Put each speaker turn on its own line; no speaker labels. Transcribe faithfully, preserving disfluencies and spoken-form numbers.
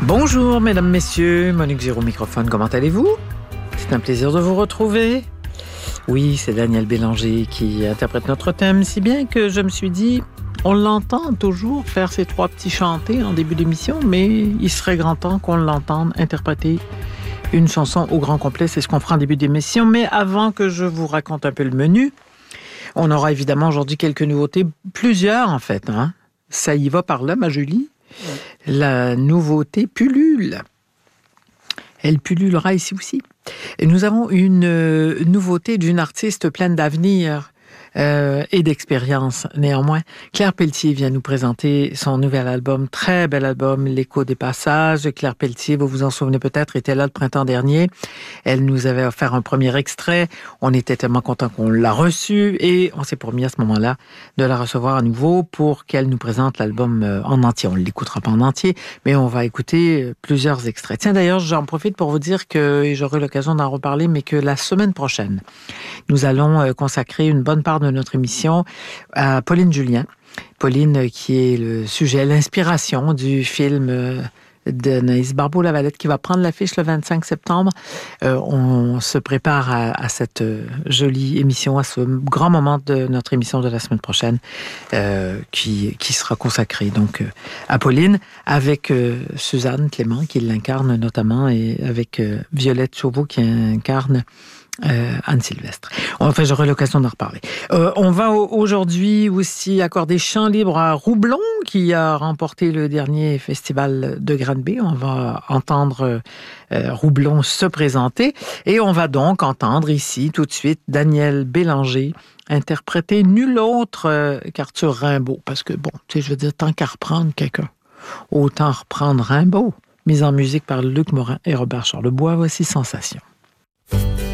Bonjour, mesdames, messieurs. Monique Giraud, microphone. Comment allez-vous? C'est un plaisir de vous retrouver. Oui, c'est Daniel Bélanger qui interprète notre thème, si bien que je me suis dit, on l'entend toujours faire ces trois petits chantés en début d'émission, mais il serait grand temps qu'on l'entende interpréter une chanson au grand complet. C'est ce qu'on fera en début d'émission. Mais avant que je vous raconte un peu le menu, on aura évidemment aujourd'hui quelques nouveautés, plusieurs en fait. Hein? Ça y va par là, ma Julie. La nouveauté pullule. Elle pullulera ici aussi. Et nous avons une euh, nouveauté d'une artiste pleine d'avenir euh, et d'expérience, néanmoins. Claire Pelletier vient nous présenter son nouvel album, très bel album, L'écho des passages. Claire Pelletier, vous vous en souvenez peut-être, était là le printemps dernier. Elle nous avait offert un premier extrait. On était tellement contents qu'on l'a reçu et on s'est promis à ce moment-là de la recevoir à nouveau pour qu'elle nous présente l'album en entier. On ne l'écoutera pas en entier, mais on va écouter plusieurs extraits. Tiens, d'ailleurs, j'en profite pour vous dire que, et j'aurai l'occasion d'en reparler, mais que la semaine prochaine, nous allons consacrer une bonne part de notre émission à Pauline Julien. Pauline qui est le sujet, l'inspiration du film d'Anaïs Barbeau-Lavalette qui va prendre l'affiche le vingt-cinq septembre. Euh, on se prépare à, à cette jolie émission, à ce grand moment de notre émission de la semaine prochaine euh, qui, qui sera consacrée donc à Pauline avec euh, Suzanne Clément qui l'incarne notamment et avec euh, Violette Chauveau qui incarne Euh, Anne Sylvestre. Enfin, j'aurai l'occasion d'en reparler. Euh, on va aujourd'hui aussi accorder chant libre à Roublon, qui a remporté le dernier festival de Granby. On va entendre euh, Roublon se présenter. Et on va donc entendre ici, tout de suite, Daniel Bélanger interpréter nul autre euh, qu'Arthur Rimbaud. Parce que, bon, tu sais, je veux dire, tant qu'à reprendre quelqu'un, autant reprendre Rimbaud. Mise en musique par Luc Morin et Robert Charlebois. Voici Sensation.